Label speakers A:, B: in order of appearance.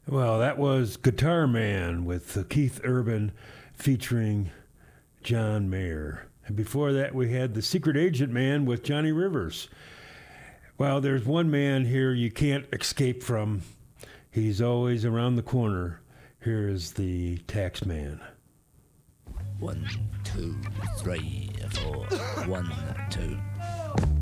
A: Well, that was Guitar Man with Keith Urban featuring John Mayer. And before that, we had The Secret Agent Man with Johnny Rivers. Well, there's one man here you can't escape from. He's always around the corner. Here is the Tax Man.
B: 1, 2, 3, 4. 1, 2.